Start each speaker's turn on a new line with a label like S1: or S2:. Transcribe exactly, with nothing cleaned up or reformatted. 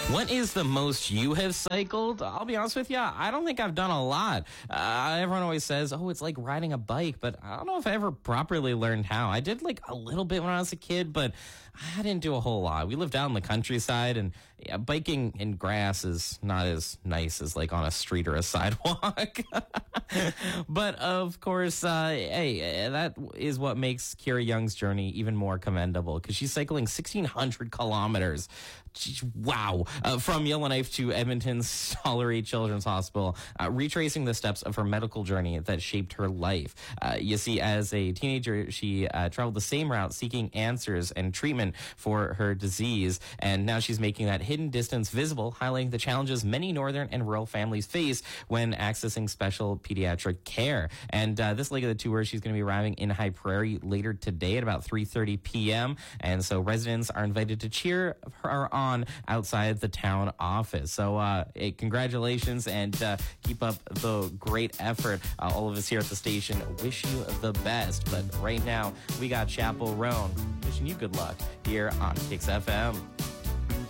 S1: What is the most you have cycled? I'll be honest with you, I don't think I've done a lot. Uh, everyone always says, oh, it's like riding a bike, but I don't know if I ever properly learned how. I did like a little bit when I was a kid, but I didn't do a whole lot. We lived out in the countryside, and yeah, biking in grass is not as nice as like on a street or a sidewalk. But of course, uh, hey, that is what makes Kira Young's journey even more commendable, because she's cycling sixteen hundred kilometers. Wow. Uh, from Yellowknife to Edmonton's Stollery Children's Hospital, uh, retracing the steps of her medical journey that shaped her life. Uh, you see, as a teenager, she uh, traveled the same route seeking answers and treatment for her disease, and now she's making that hidden distance visible, highlighting the challenges many northern and rural families face when accessing special pediatric care. And uh, this leg of the tour, she's going to be arriving in High Prairie later today at about three thirty p.m., and so residents are invited to cheer her on outside the town office. So uh, hey, congratulations, and uh, keep up the great effort. Uh, all of us here at the station wish you the best. But right now, we got Chappell Roan wishing you good luck here on Kicks F M.